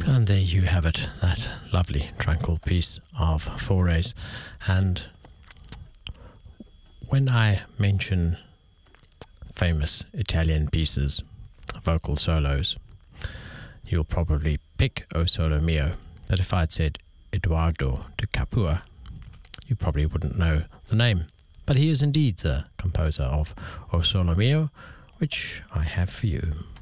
And there you have it, that lovely tranquil piece of Fauré's. And when I mention famous Italian pieces, vocal solos, you'll probably pick O Solo Mio. But if I'd said Edoardo da Capua, you probably wouldn't know the name. But he is indeed the composer of O Solo Mio, which I have for you.